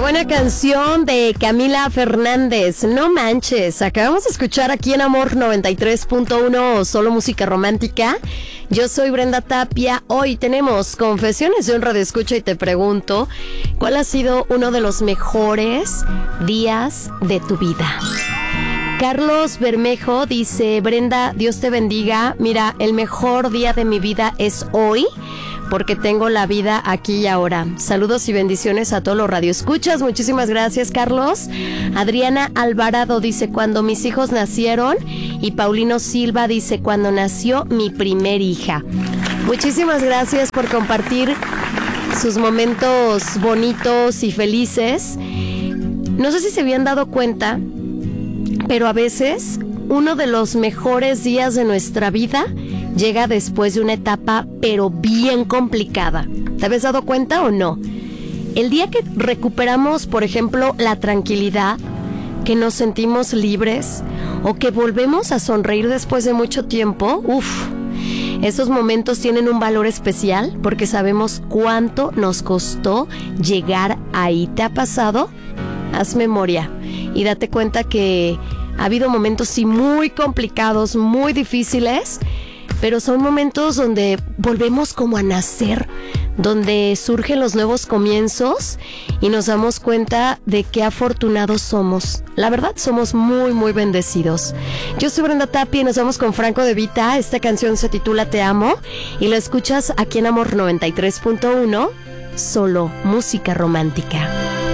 buena canción de Camila Fernández, No Manches. Acabamos de escuchar aquí en Amor 93.1, solo música romántica. Yo soy Brenda Tapia. Hoy tenemos Confesiones de un radioescucha y te pregunto, ¿cuál ha sido uno de los mejores días de tu vida? Carlos Bermejo dice: Brenda, Dios te bendiga. Mira, el mejor día de mi vida es hoy, porque tengo la vida aquí y ahora. Saludos y bendiciones a todos los radioescuchas. Muchísimas gracias, Carlos. Adriana Alvarado dice: cuando mis hijos nacieron. Y Paulino Silva dice: cuando nació mi primer hija. Muchísimas gracias por compartir sus momentos bonitos y felices. No sé si se habían dado cuenta, pero a veces uno de los mejores días de nuestra vida llega después de una etapa pero bien complicada. ¿Te habías dado cuenta o no? El día que recuperamos, por ejemplo, la tranquilidad, que nos sentimos libres o que volvemos a sonreír después de mucho tiempo, esos momentos tienen un valor especial porque sabemos cuánto nos costó llegar ahí. ¿Te ha pasado? Haz memoria y date cuenta que ha habido momentos sí muy complicados, muy difíciles, pero son momentos donde volvemos como a nacer, donde surgen los nuevos comienzos y nos damos cuenta de qué afortunados somos. La verdad, somos muy, muy bendecidos. Yo soy Brenda Tapia y nos vamos con Franco De Vita. Esta canción se titula Te Amo y la escuchas aquí en Amor 93.1, solo música romántica.